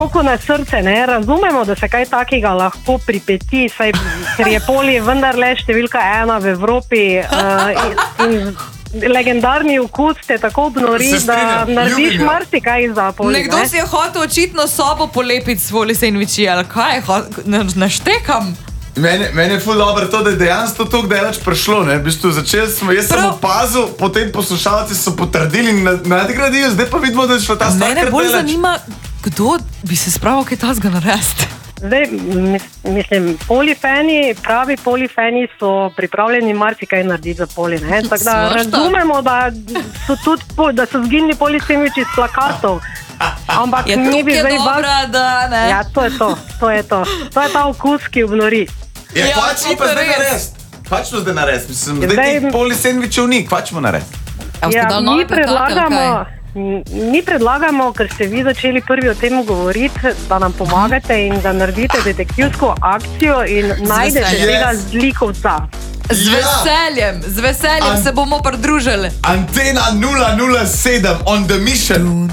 Roko na srce, ne, razumemo, da se kaj takega lahko pripeti, saj, ker je poli vendarle številka 1 v Evropi in legendarni okus te tako obnori, da narediš marsikaj za poli. Nekdo si je hotel očitno sobo polepiti s poli sendviči, ali kaj, naštekam. Meni je ful dobro to, da je dejansko to delač prišlo, ne, v bistvu začeli smo, jaz sem opazil, potem poslušalci so potrdili in nadgradili, zdaj pa vidimo, da je šla ta stvar kar delač. Mene bolj zanima, kdo bi se spravil kaj tazga narediti. Zdaj, mislim, pravi polifeni so pripravljeni marsikaj narediti za poli, ne? Tako da razumemo, da so zginili poli sendviči s plakatov. Ampak je mi bi zdaj dobra, da ne. Ja, to je to. To je ta okus, ki obnori. Ja, kvačimo pa zdaj narediti. Kvačimo zdaj narediti. Mislim, zdaj tih poli sendvičev ni, kvačimo narediti. Ja, mi predlagamo, ker ste vi začeli prvi o tem govoriti, da nam pomagate in da naredite detektivsko akcijo in najdete tega zlikovca. Z veseljem se bomo pridružili. Antena 007 on the mission.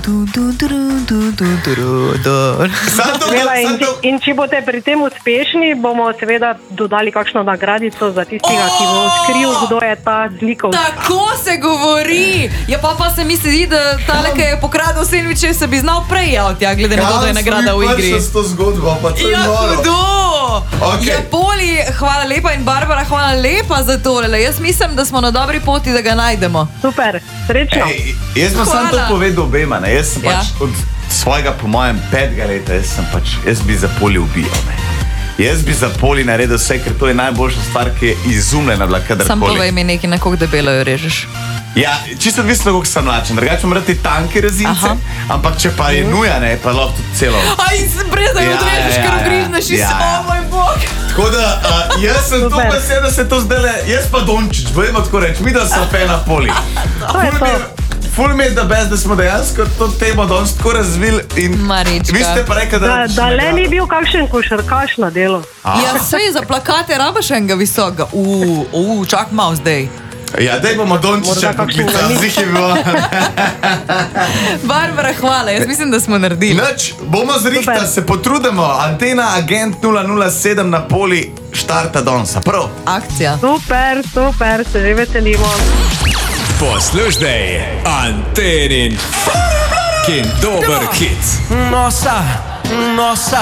In če boste pri tem uspešni, bomo seveda dodali kakšno nagradico za tistega, ki bo odkril, kdo je ta zlikovc. Tako se govori. Ja, pa se mi zdi, da tale, ki je pokradel sendviče, se bi znal prej javiti, glede na to, da je nagrada v igri. Ja, s to zgodbo, pa to je noro. Ja, Poli, hvala lepa in Barbara, hvala lepa za tole. Jaz mislim, da smo na dobri poti, da ga najdemo. Super, srečno. Jaz sem sam to povedal obema, ne. Jaz sem pač od svojega, po mojem, 5. leta, jaz bi za Poli ubijal, ne. Jaz bi za Poli naredil vse, ker to je najboljša stvar, ki je izumljena bila kadarkoli. Sam povej mi nekaj, na koliko debelo jo režeš. Ja, čisto odvisno, koliko sem lačen. Drugače moram ti tanke rezince, ampak če pa je nuja, ne, pa lahko tudi celo. Aj, brez da jo odrežeš, ker ugrizneš in o moj bog. Tako da, jaz sem to pa se, da se to zdele, jaz pa Dončić, bojimo tako reči, mi da sem fena Poli. Ful mi je da bez, da smo dejansko to temo danes tako razvili in vi ste pa rekli, da le ni bil kakšen košarkaš na delu. Ja, sej, za plakate rabaš enega visokega. Čak malo zdaj. Ja, daj bomo Dončića poklicali, zih je bilo. Barbara, hvala, jaz mislim, da smo naredili. Nič, bomo zrihta, se potrudimo. Antena Agent 007 na Poli štarta danes, prav? Akcija. Super, se že veselimo. Poslušaj, Antenin dober hit. Nosa